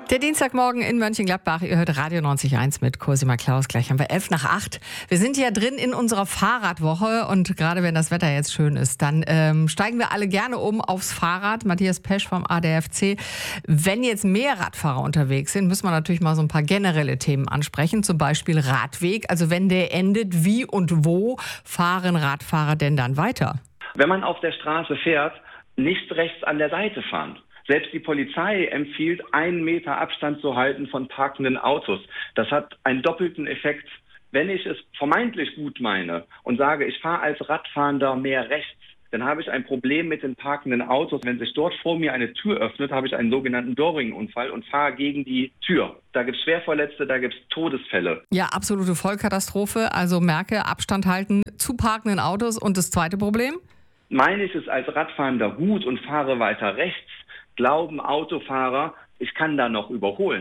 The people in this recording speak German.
Der Dienstagmorgen in Mönchengladbach. Ihr hört Radio 90.1 mit Cosima Klaus. Gleich haben wir 7:55. Wir sind ja drin in unserer Fahrradwoche und gerade wenn das Wetter jetzt schön ist, dann steigen wir alle gerne um aufs Fahrrad. Matthias Pesch vom ADFC. Wenn jetzt mehr Radfahrer unterwegs sind, müssen wir natürlich mal so ein paar generelle Themen ansprechen. Zum Beispiel Radweg. Also wenn der endet, wie und wo fahren Radfahrer denn dann weiter? Wenn man auf der Straße fährt, nicht rechts an der Seite fahren. Selbst die Polizei empfiehlt, 1 Meter Abstand zu halten von parkenden Autos. Das hat einen doppelten Effekt. Wenn ich es vermeintlich gut meine und sage, ich fahre als Radfahrender mehr rechts, dann habe ich ein Problem mit den parkenden Autos. Wenn sich dort vor mir eine Tür öffnet, habe ich einen sogenannten Doorring-Unfall und fahre gegen die Tür. Da gibt es Schwerverletzte, da gibt es Todesfälle. Ja, absolute Vollkatastrophe. Also merke, Abstand halten zu parkenden Autos. Und das zweite Problem? Meine ich es als Radfahrender gut und fahre weiter rechts, glauben Autofahrer, ich kann da noch überholen.